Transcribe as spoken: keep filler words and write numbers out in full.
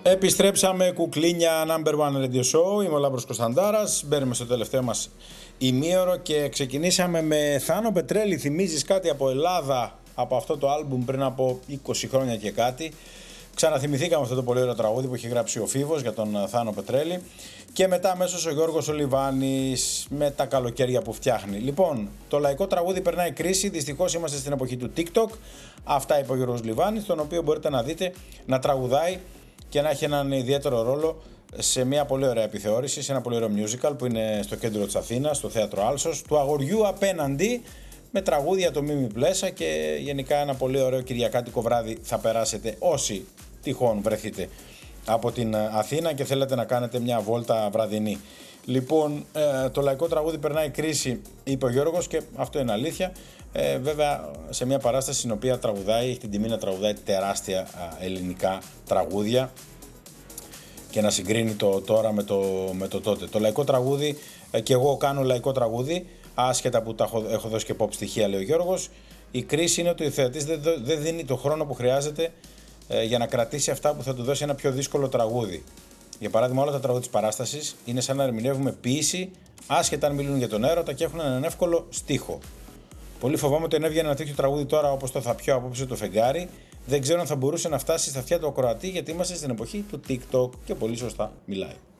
Επιστρέψαμε, κουκλίνια Number One Radio Show. Είμαι ο Λάμπρος Κωνσταντάρας. Μπαίνουμε στο τελευταίο μας ημίωρο και ξεκινήσαμε με Θάνο Πετρέλη. Θυμίζεις κάτι από Ελλάδα, από αυτό το άλμπουμ πριν από είκοσι χρόνια και κάτι? Ξαναθυμηθήκαμε αυτό το πολύ ωραίο τραγούδι που έχει γράψει ο Φίβος για τον Θάνο Πετρέλη. Και μετά αμέσως ο Γιώργος ο Λιβάνης με τα καλοκαίρια που φτιάχνει. Λοιπόν, το λαϊκό τραγούδι περνάει κρίση. Δυστυχώς είμαστε στην εποχή του TikTok. Αυτά είπε ο Γιώργος Λιβάνης, τον οποίο μπορείτε να δείτε να τραγουδάει και να έχει έναν ιδιαίτερο ρόλο σε μια πολύ ωραία επιθεώρηση, σε ένα πολύ ωραίο musical που είναι στο κέντρο της Αθήνας, στο θέατρο Άλσος, του Αγοριού Απέναντι, με τραγούδια το Μίμη Πλέσα και γενικά ένα πολύ ωραίο κυριακάτικο βράδυ θα περάσετε όσοι τυχόν βρεθείτε από την Αθήνα και θέλετε να κάνετε μια βόλτα βραδινή. Λοιπόν, ε, το λαϊκό τραγούδι περνάει κρίση, είπε ο Γιώργος, και αυτό είναι αλήθεια. Ε, βέβαια, σε μια παράσταση στην οποία τραγουδάει, έχει την τιμή να τραγουδάει τεράστια α, ελληνικά τραγούδια και να συγκρίνει το τώρα με το, με το τότε. Το λαϊκό τραγούδι, ε, και εγώ κάνω λαϊκό τραγούδι, άσχετα που τα έχω, έχω δώσει και pop στοιχεία, λέει ο Γιώργος. Η κρίση είναι ότι ο θεατής δεν, δεν δίνει το χρόνο που χρειάζεται ε, για να κρατήσει αυτά που θα του δώσει ένα πιο δύσκολο τραγούδι. Για παράδειγμα, όλα τα τραγούδια της παράστασης είναι σαν να ερμηνεύουμε ποίηση, άσχετα αν μιλούν για τον έρωτα και έχουν έναν εύκολο στίχο. Πολύ φοβάμαι ότι αν έβγαινε ένα τέτοιο τραγούδι τώρα, όπως το Θα πιω απόψε το φεγγάρι, δεν ξέρω αν θα μπορούσε να φτάσει στα αυτιά του ακροατή, γιατί είμαστε στην εποχή του TikTok και πολύ σωστά μιλάει.